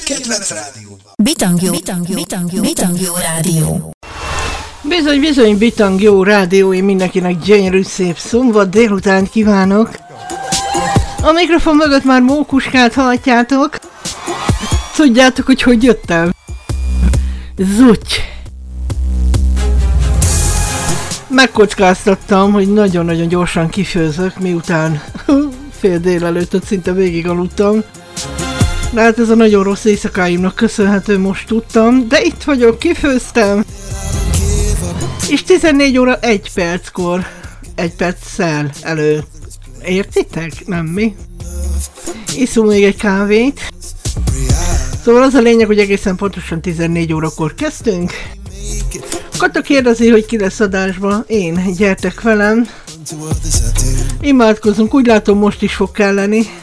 kedvenc rádió. Bitangjó rádió. Bizony, Bitangjó rádió, én mindenkinek gyönyörű szép szombat délután kívánok. A mikrofon mögött már Mókuskát halljátok. Tudjátok, hogy jöttem? Zuty. Megkockáztattam, hogy nagyon-nagyon gyorsan kifőzök, miután fél délelőttöt szinte végig aludtam. De hát ez a nagyon rossz éjszakáimnak köszönhető, most tudtam. De itt vagyok, kifőztem. És 14 óra 1 perckor, 1 perccel előtt. Értitek? Nem mi? Iszunk még egy kávét. Szóval az a lényeg, hogy egészen pontosan 14 órakor kezdtünk. Kata kérdezi, hogy ki lesz adásba. Én, gyertek velem. Imádkozunk, úgy látom most is fog kelleni.